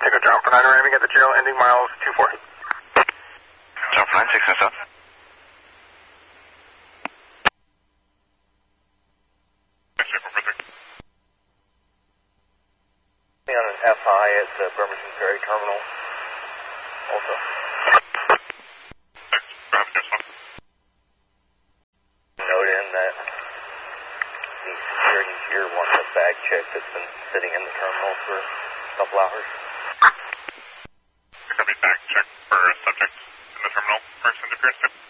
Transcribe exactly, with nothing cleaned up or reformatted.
take a drop for nine arriving at the jail, ending miles two four. Drop for nine, six and south. On an F I at the Bremerton Ferry Terminal, also. Note in that the security here wants a bag check that's been sitting in the terminal for a couple hours. There's going to be bag check for a subject in the terminal for extended periods.